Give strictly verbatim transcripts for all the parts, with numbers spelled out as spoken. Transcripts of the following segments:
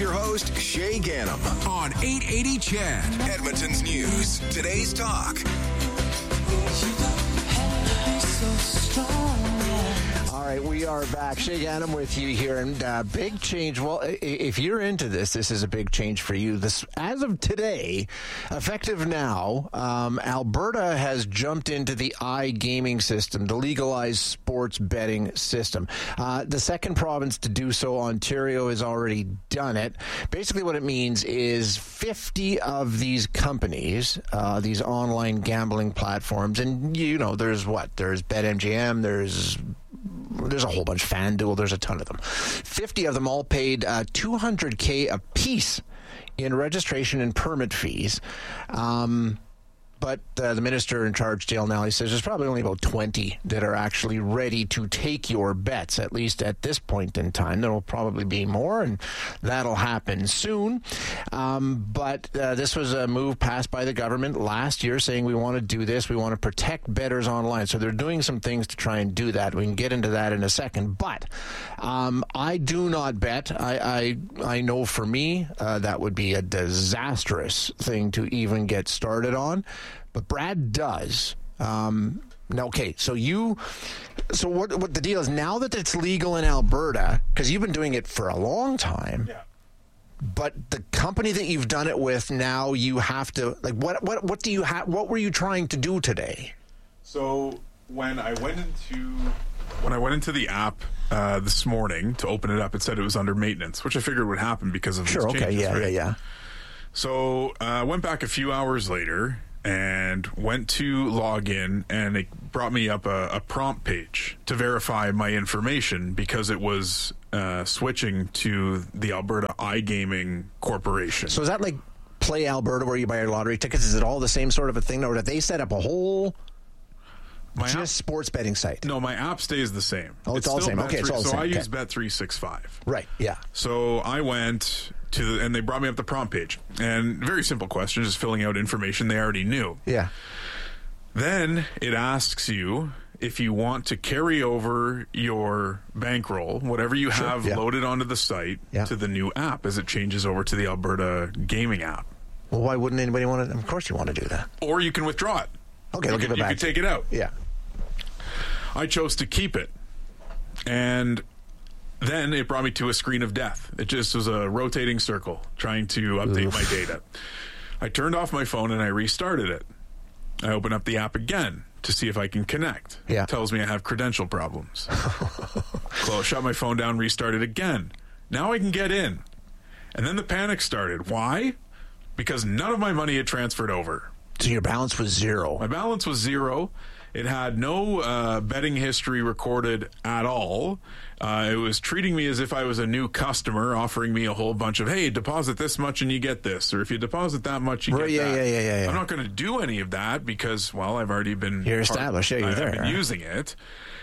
your host, Shay Ganem, on eight eighty C H E D, Edmonton's News. Today's talk. All right, we are back. Shay Ganem with you here, and uh, big change. Well, if you're into this, this is a big change for you. This, as of today, effective now, um, Alberta has jumped into the iGaming system, the legalized sports betting system. Uh, the second province to do so, Ontario, has already done it. Basically, what it means is fifty of these companies, uh, these online gambling platforms, and you know, there's what? There's BetMGM, there's There's a whole bunch. FanDuel, there's a ton of them. fifty of them all paid uh, two hundred K a piece in registration and permit fees. Um, but uh, the minister in charge, Dale Nally, says there's probably only about twenty that are actually ready to take your bets, at least at this point in time. There will probably be more, and that'll happen soon. Um, but uh, this was a move passed by the government last year saying we want to do this. We want to protect bettors online. So they're doing some things to try and do that. We can get into that in a second. But um, I do not bet. I, I, I know for me uh, that would be a disastrous thing to even get started on. But Brad does. Um, now, okay, so you, so what? What the deal is now that it's legal in Alberta, because you've been doing it for a long time. Yeah. But the company that you've done it with now, you have to like what? What? What do you have? What were you trying to do today? So when I went into when I went into the app uh, this morning to open it up, it said it was under maintenance, which I figured would happen because of Sure. these Okay. changes, Yeah. right? Yeah. Yeah. So I uh, went back a few hours later and went to log in, and it brought me up a, a prompt page to verify my information because it was uh, switching to the Alberta iGaming Corporation. So is that like Play Alberta, where you buy your lottery tickets? Is it all the same sort of a thing, or did they set up a whole my just app, sports betting site? No, my app stays the same. Oh, it's, it's all the same. Okay, it's all the so same. I okay. use Bet three sixty-five. Right. Yeah. So I went to the, and they brought me up the prompt page, and very simple question, just filling out information they already knew. Yeah. Then it asks you if you want to carry over your bankroll, whatever you Sure, have yeah. loaded onto the site, Yeah. to the new app as it changes over to the Alberta gaming app. Well, why wouldn't anybody want to? Of course, you want to do that. Or you can withdraw it. Okay, you I'll can, give it you back. can take it out. Yeah. I chose to keep it. And then it brought me to a screen of death. It just was a rotating circle trying to update Oof. my data. I turned off my phone and I restarted it. I open up the app again to see if I can connect. Yeah. It tells me I have credential problems. Close, shut my phone down, restart it again. Now I can get in. And then the panic started. Why? Because none of my money had transferred over. So your balance was zero. My balance was zero. It had no uh, betting history recorded at all. Uh, it was treating me as if I was a new customer, offering me a whole bunch of, hey, deposit this much and you get this. Or if you deposit that much, you Right, get yeah, that. yeah, yeah, yeah, yeah. I'm not going to do any of that because, well, I've already been... You're part- established. Yeah, you're I've there. been using it.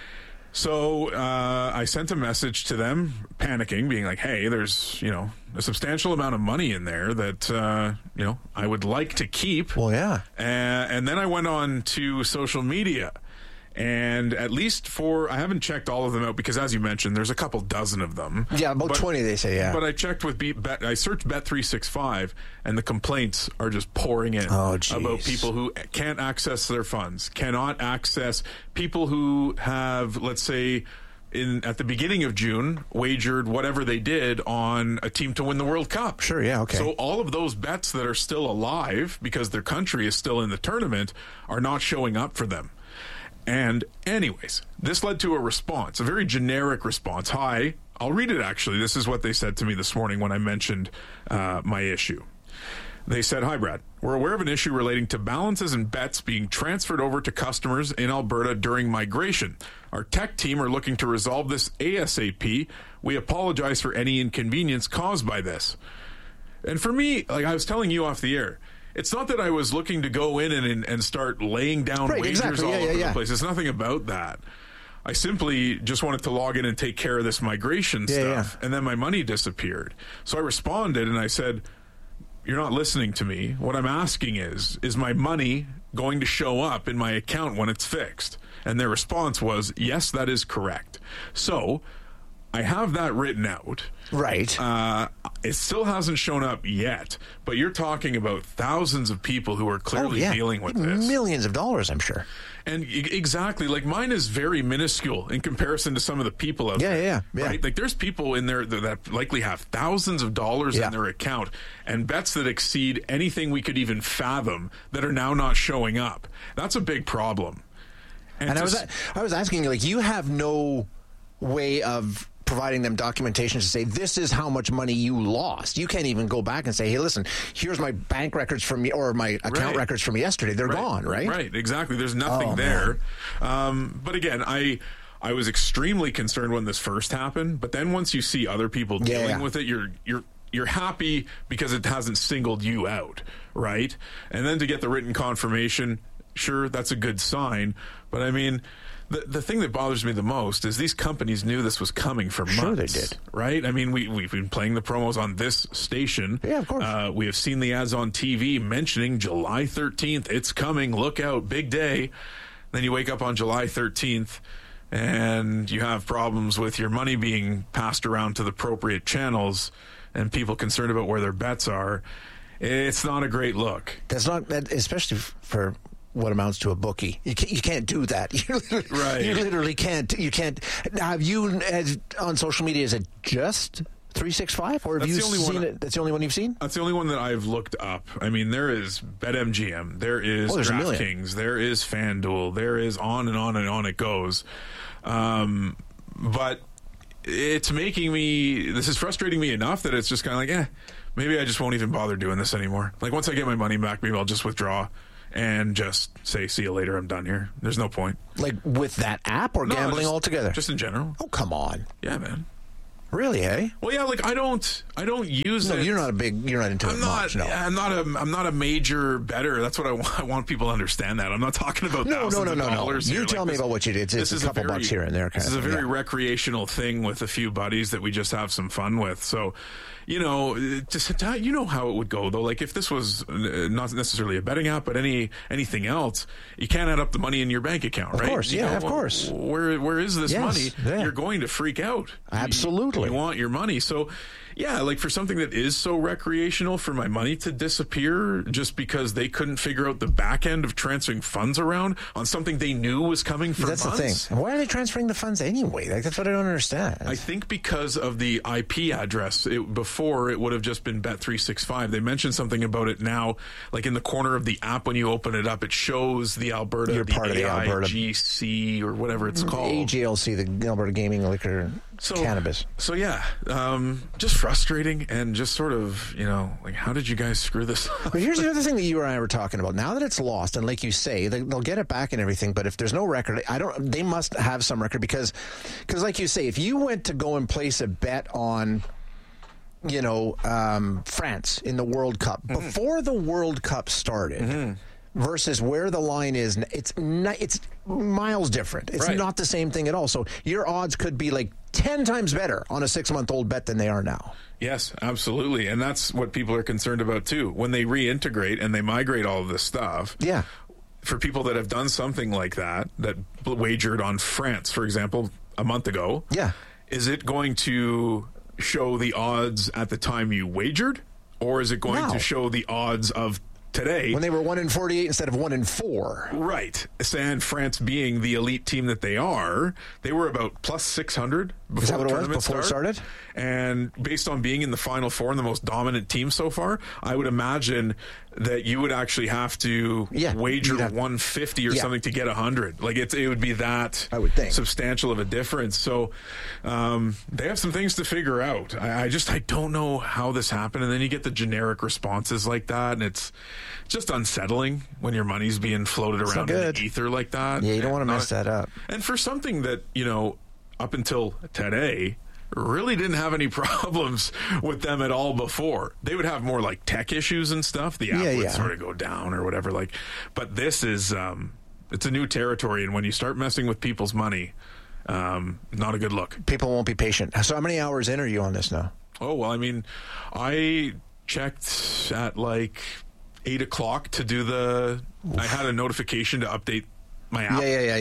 So uh, I sent a message to them, panicking, being like, hey, there's, you know, a substantial amount of money in there that, uh, you know, I would like to keep. Well, yeah. Uh, and then I went on to social media. And at least for, I haven't checked all of them out because, as you mentioned, there's a couple dozen of them. Yeah, about But- twenty, they say, yeah. But I checked with Be- Bet, I searched Bet three sixty-five, and the complaints are just pouring in Oh, geez. about people who can't access their funds, cannot access, people who have, let's say, in at the beginning of June, wagered whatever they did on a team to win the World Cup. Sure, yeah, okay. So all of those bets that are still alive because their country is still in the tournament are not showing up for them. And anyways, this led to a response, a very generic response. Hi, I'll read it actually. This is what they said to me this morning when I mentioned uh, my issue. They said, hi, Brad. We're aware of an issue relating to balances and bets being transferred over to customers in Alberta during migration. Our tech team are looking to resolve this ASAP. We apologize for any inconvenience caused by this. And for me, like I was telling you off the air, it's not that I was looking to go in and, and start laying down Right, wagers exactly. all Yeah, over yeah, the yeah. place. It's nothing about that. I simply just wanted to log in and take care of this migration Yeah, stuff, yeah. and then my money disappeared. So I responded and I said, you're not listening to me. What I'm asking is, is my money going to show up in my account when it's fixed? And their response was, yes, that is correct. So I have that written out. Right. Uh, it still hasn't shown up yet, but you're talking about thousands of people who are clearly oh, yeah. dealing with this. Millions of dollars, I'm sure. And e- exactly, like mine is very minuscule in comparison to some of the people out Yeah, there. yeah, yeah. Right? Like there's people in there that, that likely have thousands of dollars Yeah. in their account and bets that exceed anything we could even fathom that are now not showing up. That's a big problem. And I was just- I was asking you, like, you have no way of providing them documentation to say this is how much money you lost. You can't even go back and say, hey, listen, here's my bank records from me or my account Right. records from yesterday. They're Right. gone, right? Right, exactly. There's nothing Oh, there. Um, but again, I I was extremely concerned when this first happened. But then once you see other people Yeah, dealing yeah. with it, you're you're you're happy because it hasn't singled you out, right? And then to get the written confirmation, sure, that's a good sign. But I mean, the the thing that bothers me the most is these companies knew this was coming for months. Sure they did. Right? I mean, we, we've been playing the promos on this station. Yeah, of course. Uh, we have seen the ads on T V mentioning July thirteenth. It's coming. Look out. Big day. Then you wake up on July thirteenth and you have problems with your money being passed around to the appropriate channels and people concerned about where their bets are. It's not a great look. That's not, that, especially for what amounts to a bookie. You can't, you can't do that. You literally, Right. you literally can't. You can't. Now, have you, as, on social media, is it just three sixty-five? Or have That's you the only seen one I- it? That's the only one you've seen? That's the only one that I've looked up. I mean, there is BetMGM, there is Oh, there's a million. DraftKings, there is FanDuel, there is on and on and on it goes. Um, but it's making me, this is frustrating me enough that it's just kind of like, eh, maybe I just won't even bother doing this anymore. Like, once I get my money back, maybe I'll just withdraw and just say, see you later, I'm done here. There's no point. Like with that app or No, gambling just- altogether? Just in general. Oh, come on. Yeah, man. Really, eh? Well, yeah, like I don't, I don't use No, it. you're not a big, you're not into I'm it not. much, no. I'm not a. I'm not a major bettor. That's what I want. I want people to understand that. I'm not talking about No, no, thousands no, of no, no. dollars. You here. tell Like, me this- about what you did. It's, this it's is a couple very, bucks here and there. Kind This is of a thing, very yeah. recreational thing with a few buddies that we just have some fun with. So, you know, just you know how it would go though. Like if this was uh, not necessarily a betting app, but any anything else, you can't add up the money in your bank account, Of right? course, You yeah, go, of well, course. Where where is this Yes, money? yeah. You're going to freak out. Absolutely. You, you want your money. So, yeah, like for something that is so recreational, for my money to disappear just because they couldn't figure out the back end of transferring funds around on something they knew was coming for That's months. the thing. And why are they transferring the funds anyway? Like, that's what I don't understand. I think because of the I P address. It, before, it would have just been Bet three sixty-five. They mentioned something about it now, like in the corner of the app when you open it up, it shows the Alberta, You're the part of the Alberta- A I G C or whatever it's called. A G L C, the Alberta Gaming Liquor So, Cannabis. So yeah, um, just frustrating and just sort of, you know, like how did you guys screw this up? But here's the other thing that you and I were talking about. Now that it's lost, and like you say, they, they'll get it back and everything. But if there's no record, I don't. They must have some record because, because like you say, if you went to go and place a bet on, you know, um, France in the World Cup Mm-hmm. before the World Cup started. Mm-hmm. Versus where the line is, it's not, it's miles different. It's Right. not the same thing at all. So your odds could be like ten times better on a six month old bet than they are now. Yes, absolutely. And that's what people are concerned about too. When they reintegrate and they migrate all of this stuff. Yeah. For people that have done something like that, that wagered on France, for example, a month ago. Yeah. Is it going to show the odds at the time you wagered? Or is it going No. to show the odds of today? When they were one in forty-eight instead of one in four. Right. And France being the elite team that they are, they were about plus six hundred before Is that what the it was tournament before it started? And based on being in the Final Four and the most dominant team so far, I would imagine that you would actually have to Yeah, wager you'd have- one fifty or Yeah. something to get one hundred. Like it's, it would be that I would think. substantial of a difference. So um, they have some things to figure out. I, I just I don't know how this happened. And then you get the generic responses like that, and it's just unsettling when your money's being floated not around in good. the ether like that. Yeah, you don't And want to not- mess that up. And for something that, you know, up until today, really didn't have any problems with them at all before. They would have more like tech issues and stuff. The app Yeah, would yeah. sort of go down or whatever. Like, but this is, um, it's a new territory. And when you start messing with people's money, um, not a good look. People won't be patient. So how many hours in are you on this now? Oh, well, I mean, I checked at like eight o'clock to do the, I had a notification to update my app. Yeah, yeah, yeah, yeah.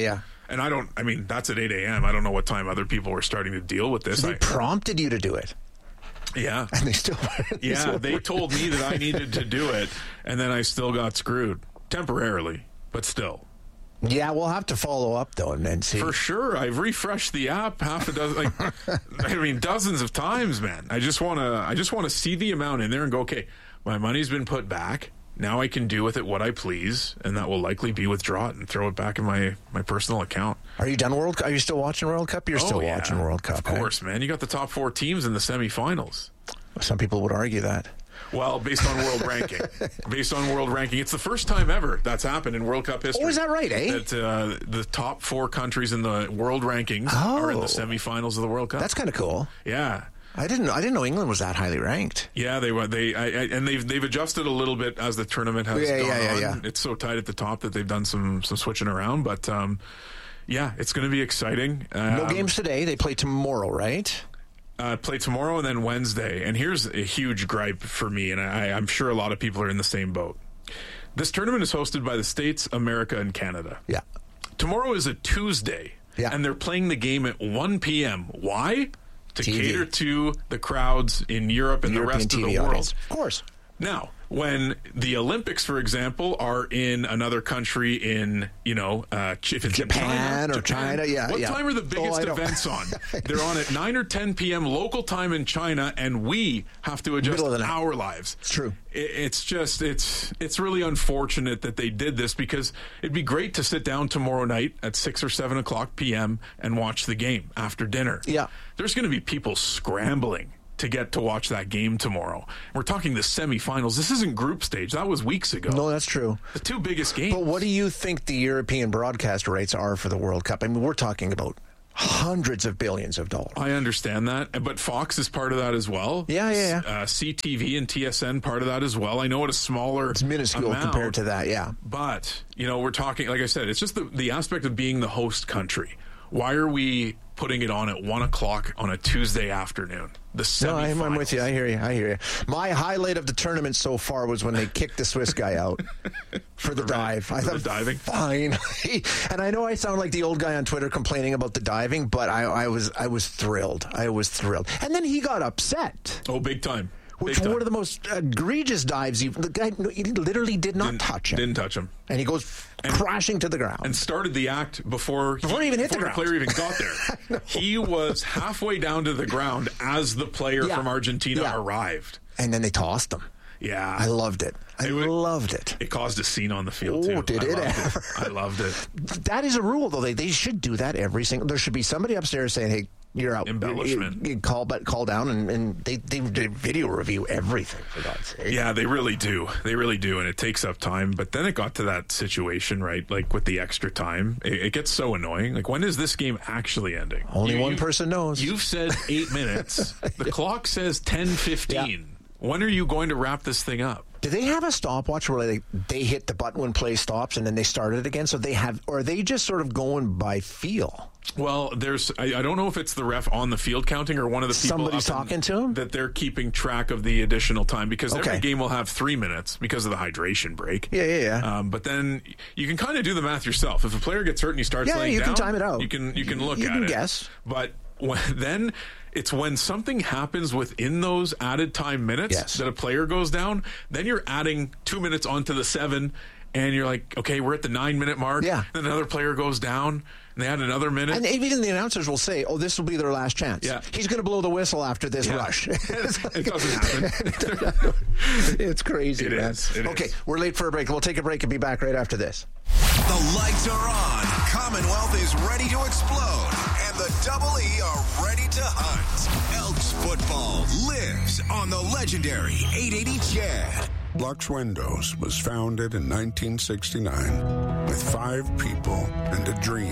And I don't, I mean, that's at eight a.m. I don't know what time other people were starting to deal with this. So they I, prompted you to do it. Yeah. And they still... they Yeah, still they told me that I needed to do it, and then I still got screwed. Temporarily, but still. Yeah, we'll have to follow up, though, and then see. For sure. I've refreshed the app half a dozen, like, I mean, dozens of times, man. I just want to, I just want to see the amount in there and go, okay, my money's been put back. Now I can do with it what I please, and that will likely be withdraw it and throw it back in my, my personal account. Are you done World Cup? Are you still watching World Cup? You're Oh, still yeah. watching World Cup, Of course, man. You got the top four teams in the semifinals. eh? Some people would argue that. Well, based on world ranking. Based on world ranking. It's the first time ever that's happened in World Cup history. Oh, is that right, eh? That uh, the top four countries in the world rankings Oh. are in the semifinals of the World Cup. That's kind of cool. Yeah. I didn't. I didn't know England was that highly ranked. Yeah, they were. They I, I, and they've they've adjusted a little bit as the tournament has Yeah, gone yeah, yeah, on. yeah. It's so tight at the top that they've done some some switching around. But um, yeah, it's going to be exciting. No Um, games today. They play tomorrow, right? Uh, play tomorrow and then Wednesday. And here's a huge gripe for me, and I, I'm sure a lot of people are in the same boat. This tournament is hosted by the States, America, and Canada. Yeah. Tomorrow is a Tuesday, Yeah. and they're playing the game at one p.m. Why? To T V. cater to the crowds in Europe and European the rest T V of the world. audience. Of course. Now, when the Olympics, for example, are in another country in, you know, uh, if it's Japan in China, or China, yeah, What yeah. time are the Oh, biggest I don't- events on? They're on at nine or ten p.m. local time in China, and we have to adjust Middle of the night. our lives. It's true. It, it's just, it's it's really unfortunate that they did this, because it'd be great to sit down tomorrow night at six or seven o'clock p.m. and watch the game after dinner. Yeah. There's going to be people scrambling to get to watch that game tomorrow. We're talking the semifinals. This isn't group stage. That was weeks ago. No, that's true. The two biggest games. But what do you think the European broadcast rates are for the World Cup? I mean, we're talking about hundreds of billions of dollars. I understand that, but Fox is part of that as well. Yeah, yeah, yeah. Uh, C T V and T S N part of that as well. I know at a smaller It's minuscule amount, compared to that, yeah. But, you know, we're talking, like I said, it's just the, the aspect of being the host country. Why are we putting it on at one o'clock on a Tuesday afternoon? The semifinals. No, I'm, I'm with you. I hear you. I hear you. My highlight of the tournament so far was when they kicked the Swiss guy out for the dive. I For the thought, diving? finally. And I know I sound like the old guy on Twitter complaining about the diving, but I, I was I was thrilled. I was thrilled. And then he got upset. Oh, big time. Which Big time. one of the most egregious dives you the guy he literally did not Didn't- touch him. Didn't touch him. And he goes crashing to the ground. And started the act before, Before he even hit the before ground. player even got there. He was halfway down to the ground as the player Yeah. from Argentina Yeah. arrived. And then they tossed him. Yeah. I loved it. I It was- loved it. It caused a scene on the field, Oh, too. did I it loved ever? I loved it. That is a rule, though. They they should do that every single. There should be somebody upstairs saying, "Hey, you're out." Embellishment. You, you call, but call down, and, and they they do video review everything, for God's sake. Yeah, they really do. They really do, and it takes up time. But then it got to that situation, right? Like with the extra time, it, it gets so annoying. Like, when is this game actually ending? Only You- one you- person knows. You've said eight minutes. The clock says ten fifteen. When are you going to wrap this thing up? Do they have a stopwatch where they they hit the button when play stops and then they start it again? So they have, or are they just sort of going by feel? Well, there's I, I don't know if it's the ref on the field counting or one of the people Somebody's up in- talking to him? that they're keeping track of the additional time, because Okay. every game will have three minutes because of the hydration break. Yeah, yeah, yeah. Um, but then you can kind of do the math yourself. If a player gets hurt and he starts Yeah, laying you down, can time it out. You can you can look You at can it. guess. But when, then it's when something happens within those added time minutes Yes. that a player goes down. Then you're adding two minutes onto the seven, and you're like, okay, we're at the nine minute mark. Yeah. Then another player goes down, and they add another minute. And even the announcers will say, "Oh, this will be their last chance. Yeah. He's going to blow the whistle after this Yeah. rush." It doesn't happen. It's crazy, It man. is. It okay, is. we're late for a break. We'll take a break and be back right after this. The lights are on. Commonwealth is ready to explode. And the Double E are ready to hunt. Elks football lives on the legendary eight eighty Chad. Lux Windows was founded in nineteen sixty-nine with five people and a dream.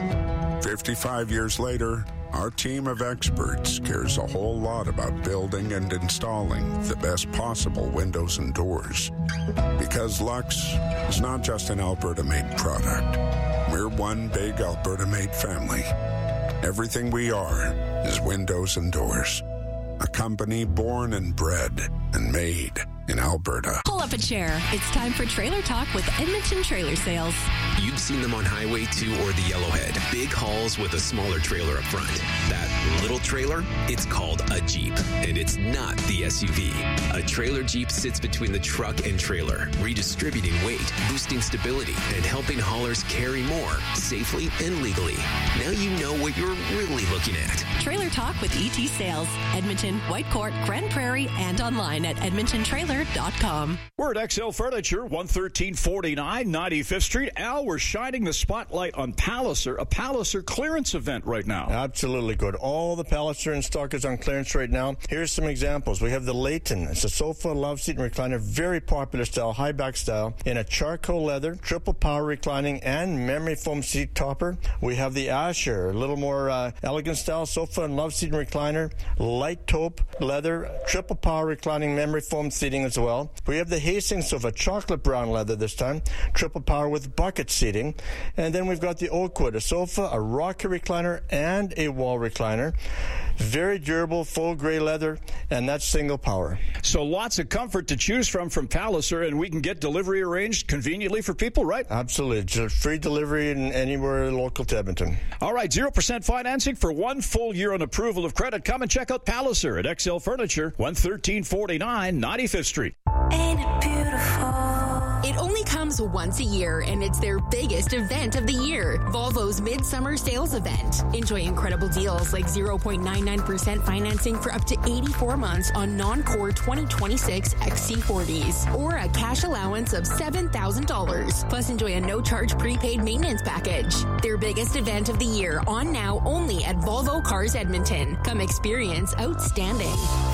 fifty-five years later, our team of experts cares a whole lot about building and installing the best possible windows and doors. Because Lux is not just an Alberta-made product. We're one big Alberta-made family. Everything we are is windows and doors. A company born and bred and made in Alberta. Pull up a chair. It's time for Trailer Talk with Edmonton Trailer Sales. You've seen them on Highway two or the Yellowhead. Big hauls with a smaller trailer up front. That little trailer, it's called a Jeep, and it's not the S U V. A trailer Jeep sits between the truck and trailer, redistributing weight, boosting stability, and helping haulers carry more safely and legally. Now you know what you're really looking at. Trailer Talk with E T Sales. Edmonton, Whitecourt, Grand Prairie, and online at edmonton trailer dot com. We're at X L Furniture, one thirteen forty-nine ninety-fifth Street. Al, we're shining the spotlight on Palliser, a Palliser clearance event right now. Absolutely good. All the Palliser in stock is on clearance right now. Here's some examples. We have the Layton. It's a sofa, love seat, and recliner. Very popular style, high back style, in a charcoal leather, triple power reclining, and memory foam seat topper. We have the Asher, a little more uh, elegant style, sofa and love seat and recliner, light taupe leather, triple power reclining memory foam seating as well. We have the Hastings sofa, chocolate brown leather this time, triple power with bucket seating. And then we've got the Oakwood, a sofa, a rocker recliner, and a wall recliner. Very durable, full gray leather, and that's single power. So lots of comfort to choose from from Palliser, and we can get delivery arranged conveniently for people, right? Absolutely. Just free delivery in anywhere local to Edmonton. All right, zero percent financing for one full year on approval of credit. Come and check out Palliser at X L Furniture, one thirteen forty-nine ninety-fifth Street. Ain't it beautiful? It only comes once a year, and it's their biggest event of the year, Volvo's Midsummer Sales Event. Enjoy incredible deals like zero point nine nine percent financing for up to eighty-four months on non-core twenty twenty-six X C forties, or a cash allowance of seven thousand dollars. Plus, enjoy a no-charge prepaid maintenance package. Their biggest event of the year, on now only at Volvo Cars Edmonton. Come experience outstanding.